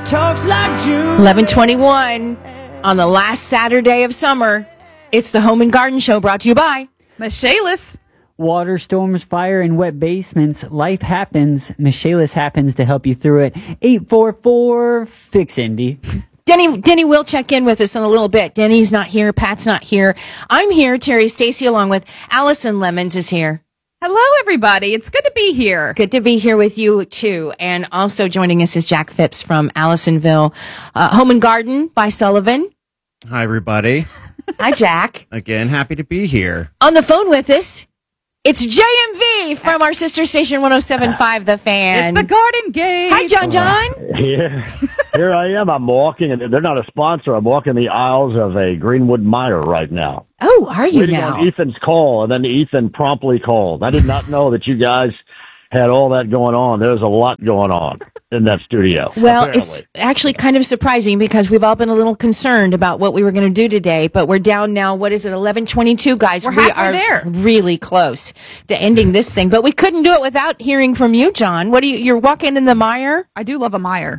talks like June. 11:21 on the last Saturday of summer. It's the Home and Garden Show brought to you by Michaelis. Water, storms, fire, and wet basements. Life happens. Michaelis happens to help you through it. 844-FIX-INDY. Denny will check in with us in a little bit. Denny's not here. Pat's not here. I'm here. Terry Stacy along with Allison Lemons is here. Hello, everybody. It's good to be here. Good to be here with you, too. And also joining us is Jack Phipps from Allisonville. Home and Garden by Sullivan. Hi, everybody. Hi, Jack. Again, happy to be here. On the phone with us, it's JMV from our sister station 107.5 The Fan. It's the Garden Gate. Hi, John. Yeah, here I am. I'm walking, and they're not a sponsor. I'm walking the aisles of a Greenwood Meijer right now. Oh, are you waiting now? on Ethan's call, and then Ethan promptly called. I did not know that you guys had all that going on. There's a lot going on in that studio. Well, apparently. It's actually kind of surprising because we've all been a little concerned about what we were going to do today, but we're down now. What is it? 11:22, guys. We're we halfway are there. Really close to ending this thing, but we couldn't do it without hearing from you, John. What do you're walking in the mire? I do love a Meijer.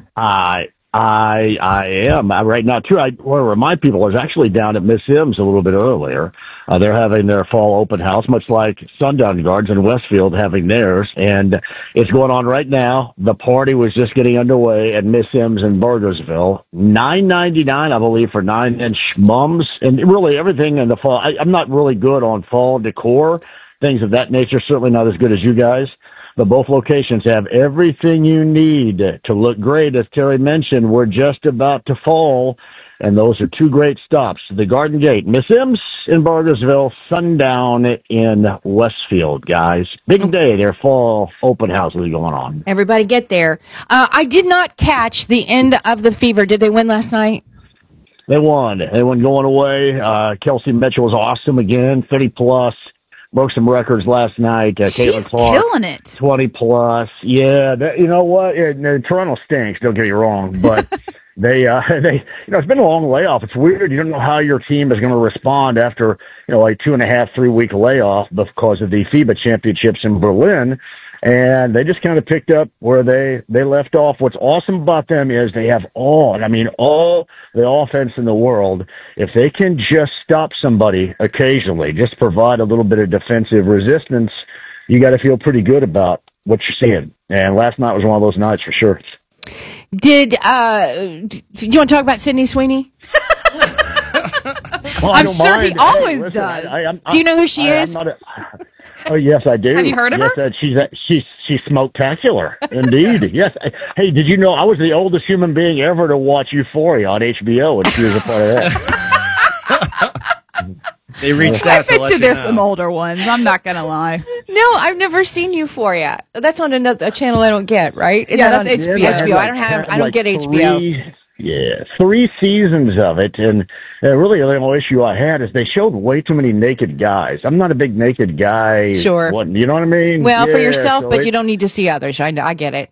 I am right now too. I want to remind people I was actually down at Miss M's a little bit earlier. They're having their fall open house, much like Sundown Gardens in Westfield having theirs, and it's going on right now. The party was just getting underway at Miss M's in Burgersville. $9.99, I believe, for 9-inch mums, and really everything in the fall. I'm not really good on fall decor, things of that nature. Certainly not as good as you guys. But both locations have everything you need to look great. As Terry mentioned, we're just about to fall, and those are two great stops. The Garden Gate, Miss M's in Burgersville, Sundown in Westfield, guys. Big day. Their fall open house is going on. Everybody get there. I did not catch the end of the Fever. Did they win last night? They won. They won going away. Kelsey Mitchell was awesome again, 30-plus. Broke some records last night. Caitlin She's Clark, killing it. 20-plus. Yeah, you know what? Toronto stinks, don't get me wrong, but they, it's been a long layoff. It's weird. You don't know how your team is going to respond after, a 2.5, 3-week layoff because of the FIBA championships in Berlin. And they just kind of picked up where they left off. What's awesome about them is they have all the offense in the world. If they can just stop somebody occasionally, just provide a little bit of defensive resistance, you got to feel pretty good about what you're seeing. And last night was one of those nights for sure. Do you want to talk about Sydney Sweeney? Well, I'm sure he always does. Do you know who she is? Oh, yes, I do. Have you heard of her? She's smoke-tacular, indeed. Yes. Hey, did you know I was the oldest human being ever to watch Euphoria on HBO, and she was a part of that. They reached I out to bet let you there's know. some older ones. I'm not going to lie. No, I've never seen Euphoria. That's on a channel I don't get, right? Yeah, Not that's on HBO. I don't get HBO. 3 seasons of it, and really the only issue I had is they showed way too many naked guys. I'm not a big naked guy. Sure. You know what I mean? Well, for yourself, so but you don't need to see others. I get it.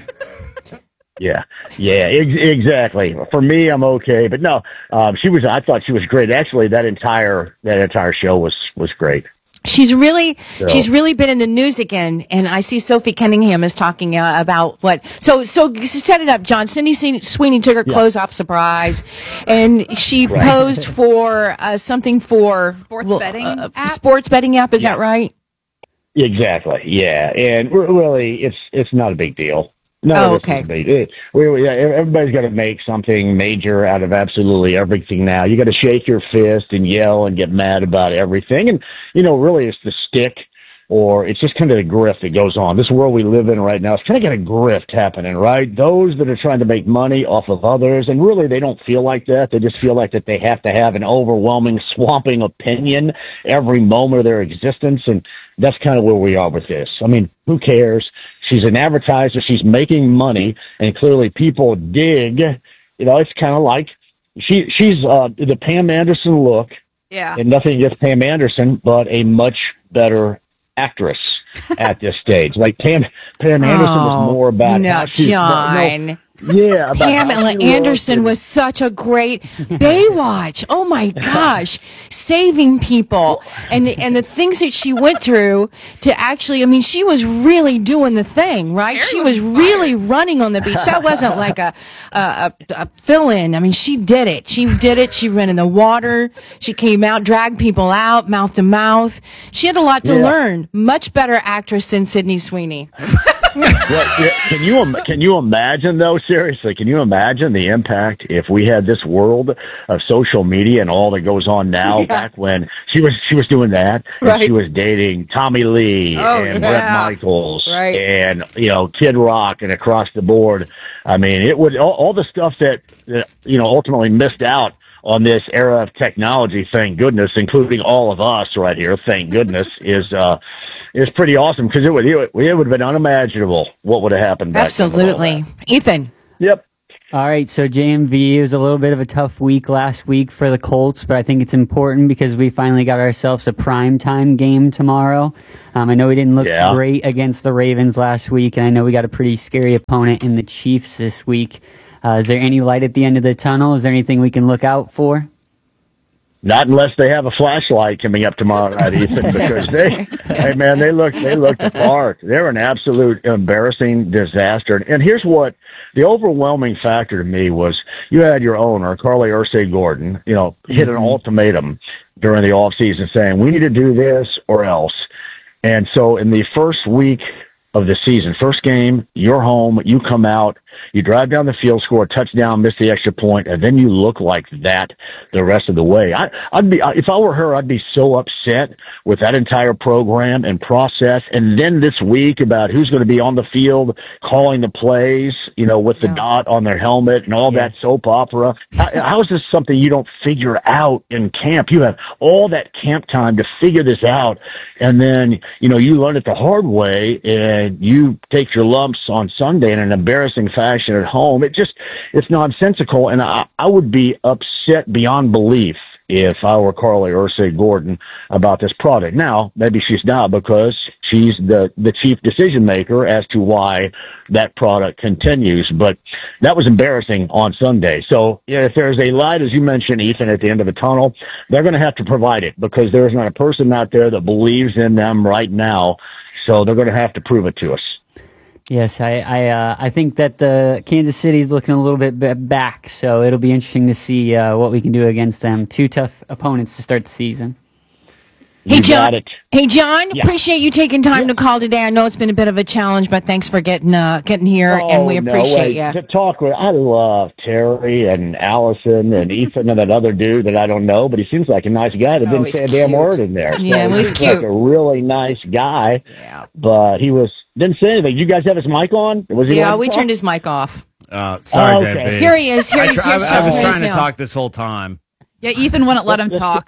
Yeah, exactly. For me, I'm okay, but no, I thought she was great. Actually, that entire show was great. She's really been in the news again, and I see Sophie Cunningham is talking about what. So set it up, John. Sydney Sweeney took her clothes off, surprise, and she posed for something for Sports betting app? Sports betting app. Is that right? Exactly. Yeah, and really, it's not a big deal. No, okay. Everybody's got to make something major out of absolutely everything now. You got to shake your fist and yell and get mad about everything. And, really it's the stick, or it's just kind of the grift that goes on. This world we live in right now, it's kind of got a grift happening, right? Those that are trying to make money off of others, and really they don't feel like that. They just feel like that they have to have an overwhelming, swamping opinion every moment of their existence. And that's kind of where we are with this. I mean, who cares? She's an advertiser. She's making money, and clearly people dig. It's kind of like she's the Pam Anderson look. Yeah. And nothing against Pam Anderson, but a much better actress at this stage. Like Pam Anderson was more about how she's John. Yeah, about Pamela how she Anderson looked. was such a great Baywatch. Oh my gosh, saving people and the things that she went through to actually. I mean, she was really doing the thing, right? She was really running on the beach. That wasn't like a fill-in. I mean, she did it. She did it. She ran in the water. She came out, dragged people out, mouth to mouth. She had a lot to learn. Much better actress than Sydney Sweeney. Can you imagine though? Seriously, can you imagine the impact if we had this world of social media and all that goes on now? Back when she was doing that, and she was dating Tommy Lee and Bret Michaels, and Kid Rock, and across the board. I mean, it would all the stuff that ultimately missed out on this era of technology. Thank goodness, including all of us right here. Thank goodness is pretty awesome, because it would have been unimaginable what would have happened back then. Absolutely. Ethan. Yep. All right, so JMV, it was a little bit of a tough week last week for the Colts, but I think it's important because we finally got ourselves a primetime game tomorrow. I know we didn't look great against the Ravens last week, and I know we got a pretty scary opponent in the Chiefs this week. Is there any light at the end of the tunnel? Is there anything we can look out for? Not unless they have a flashlight coming up tomorrow night, Ethan, because they looked the part. They're an absolute embarrassing disaster. And here's what the overwhelming factor to me was: you had your owner, Carly Ursay Gordon, hit an ultimatum during the offseason saying, we need to do this or else. And so in the first week of the season, first game, you're home, you come out, you drive down the field, score a touchdown, miss the extra point, and then you look like that the rest of the way. I'd be, if I were her, I'd be so upset with that entire program and process. And then this week about who's going to be on the field calling the plays, with the dot on their helmet and all that soap opera. How is this something you don't figure out in camp? You have all that camp time to figure this out, and then you learn it the hard way, and you take your lumps on Sunday in an embarrassing fashion at home. It's nonsensical, and I would be upset beyond belief if I were Carly Ursay Gordon about this product. Now, maybe she's not, because she's the chief decision maker as to why that product continues, but that was embarrassing on Sunday. So if there's a light, as you mentioned, Ethan, at the end of the tunnel, they're going to have to provide it, because there's not a person out there that believes in them right now. So they're going to have to prove it to us. Yes, I think that the Kansas City's looking a little bit back, so it'll be interesting to see what we can do against them. Two tough opponents to start the season. Hey, John. Appreciate you taking time to call today. I know it's been a bit of a challenge, but thanks for getting here, and we appreciate you. To talk with, I love Terry and Allison and Ethan and that other dude that I don't know, but he seems like a nice guy that didn't say a damn word in there. Yeah, so he's cute. Like a really nice guy, but didn't say anything. You guys have his mic on? Was he? Yeah, we turned his mic off. Sorry, okay. Here he is. I was trying to talk this whole time. Yeah, Ethan wouldn't let him talk.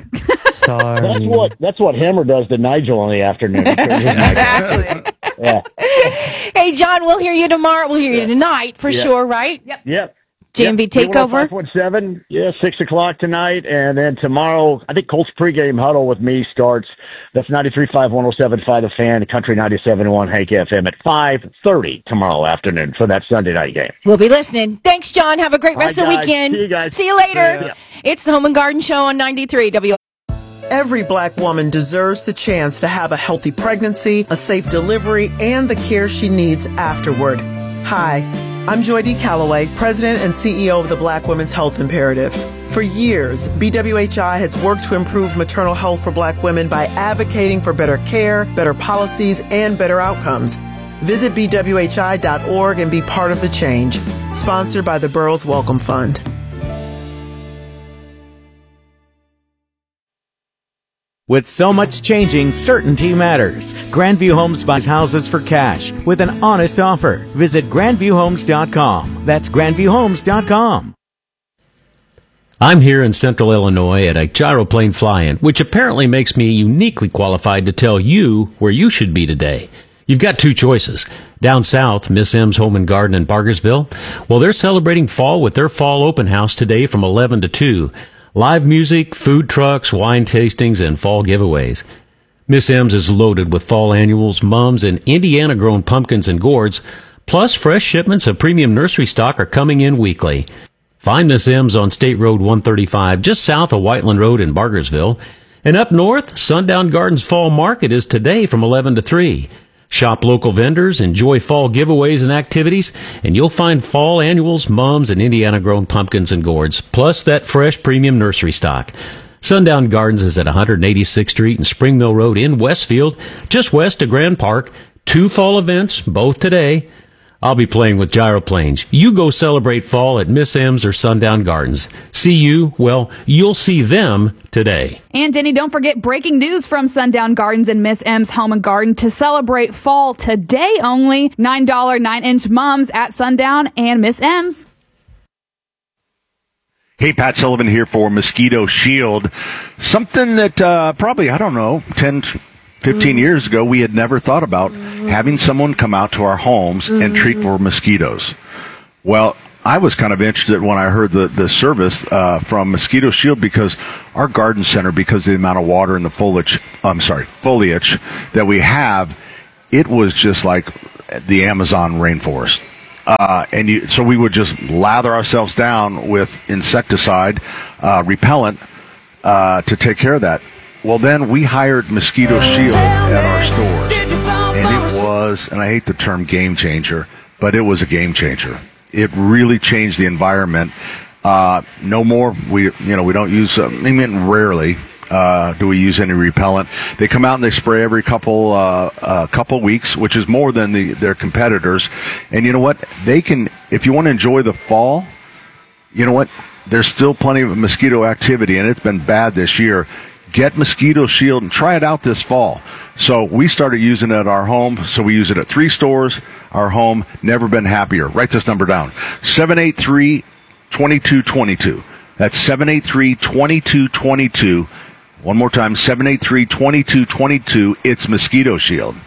Sorry. That's what Hammer does to Nigel in the afternoon. Exactly. Yeah. Hey, John, we'll hear you tomorrow. We'll hear you tonight for sure, right? Yep. JMV Takeover? 5.7, 6 o'clock tonight. And then tomorrow, I think Colts pregame huddle with me starts. That's 93.5, 107.5 The Fan, Country 97.1, Hank FM at 5:30 tomorrow afternoon for that Sunday night game. We'll be listening. Thanks, John. Have a great rest of the weekend. See you guys. See you later. It's the Home and Garden Show on 93 W. Every Black woman deserves the chance to have a healthy pregnancy, a safe delivery, and the care she needs afterward. Hi, I'm Joy D. Calloway, President and CEO of the Black Women's Health Imperative. For years, BWHI has worked to improve maternal health for Black women by advocating for better care, better policies, and better outcomes. Visit BWHI.org and be part of the change. Sponsored by the Burroughs Welcome Fund. With so much changing, certainty matters. Grandview Homes buys houses for cash with an honest offer. Visit grandviewhomes.com. That's grandviewhomes.com. I'm here in Central Illinois at a gyroplane fly-in, which apparently makes me uniquely qualified to tell you where you should be today. You've got two choices. Down south, Miss M's Home and Garden in Bargersville, well, they're celebrating fall with their fall open house today from 11 to 2. Live music, food trucks, wine tastings, and fall giveaways. Miss M's is loaded with fall annuals, mums, and Indiana-grown pumpkins and gourds, Plus, fresh shipments of premium nursery stock are coming in weekly. Find Miss M's on State Road 135, just south of Whiteland Road in Bargersville. And up north, Sundown Gardens Fall Market is today from 11 to 3. Shop local vendors, enjoy fall giveaways and activities, and you'll find fall annuals, mums, and Indiana-grown pumpkins and gourds, plus that fresh premium nursery stock. Sundown Gardens is at 186th Street and Spring Mill Road in Westfield, just west of Grand Park. 2 fall events, both today. I'll be playing with gyroplanes. You go celebrate fall at Miss M's or Sundown Gardens. See you, well, you'll see them today. And Denny, don't forget breaking news from Sundown Gardens and Miss M's Home and Garden to celebrate fall today only. $9 9-inch mums at Sundown and Miss M's. Hey, Pat Sullivan here for Mosquito Shield. Something that probably, 15 years ago, we had never thought about having someone come out to our homes and treat for mosquitoes. Well, I was kind of interested when I heard the service from Mosquito Shield because our garden center, because of the amount of water and the foliage that we have, it was just like the Amazon rainforest. So we would just lather ourselves down with insecticide, repellent, to take care of that. Well, then we hired Mosquito Shield at our stores, and it was, and I hate the term game changer, but it was a game changer. It really changed the environment. No more, we don't use, rarely do we use any repellent. They come out and they spray every couple weeks, which is more than their competitors. And you know what? They can, if you want to enjoy the fall, you know what? There's still plenty of mosquito activity, and it's been bad this year. Get Mosquito Shield and try it out this fall. So we started using it at our home. So we use it at 3 stores. Our home, never been happier. Write this number down. 783-2222. That's 783-2222. One more time, 783-2222. It's Mosquito Shield.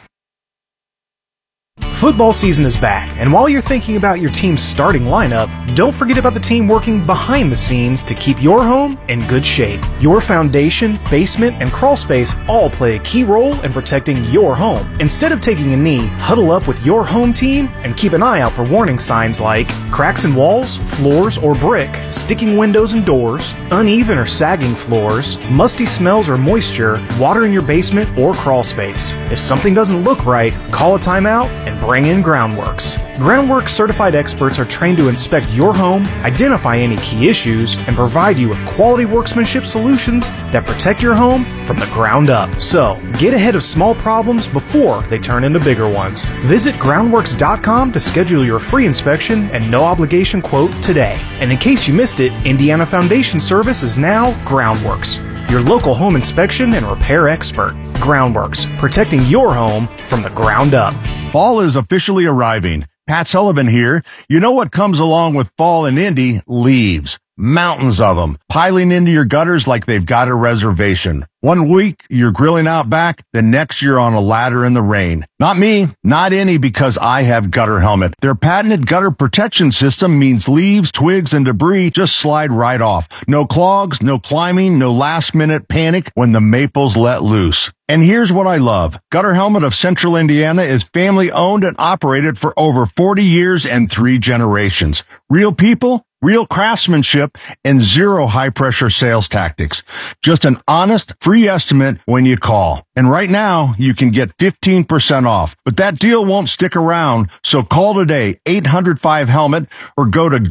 Football season is back, and while you're thinking about your team's starting lineup, don't forget about the team working behind the scenes to keep your home in good shape. Your foundation, basement, and crawl space all play a key role in protecting your home. Instead of taking a knee, huddle up with your home team and keep an eye out for warning signs like cracks in walls, floors, or brick, sticking windows and doors, uneven or sagging floors, musty smells or moisture, water in your basement or crawl space. If something doesn't look right, call a timeout and bring in Groundworks. Groundworks certified experts are trained to inspect your home, identify any key issues, and provide you with quality workmanship solutions that protect your home from the ground up. So, get ahead of small problems before they turn into bigger ones. Visit groundworks.com to schedule your free inspection and no obligation quote today. And in case you missed it, Indiana Foundation Service is now Groundworks, your local home inspection and repair expert. Groundworks, protecting your home from the ground up. Fall is officially arriving. Pat Sullivan here. You know what comes along with fall in Indy? Leaves. Mountains of them, piling into your gutters like they've got a reservation. One week, you're grilling out back, the next you're on a ladder in the rain. Not me, not any, because I have Gutter Helmet. Their patented gutter protection system means leaves, twigs, and debris just slide right off. No clogs, no climbing, no last-minute panic when the maples let loose. And here's what I love. Gutter Helmet of Central Indiana is family-owned and operated for over 40 years and 3 generations. Real people, real craftsmanship, and zero high-pressure sales tactics. Just an honest, free estimate when you call. And right now, you can get 15% off. But that deal won't stick around, so call today, 800-5HELMET, or go to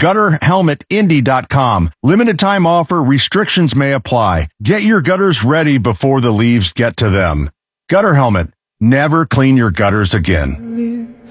gutterhelmetindy.com. Limited time offer, restrictions may apply. Get your gutters ready before the leaves get to them. Gutter Helmet. Never clean your gutters again.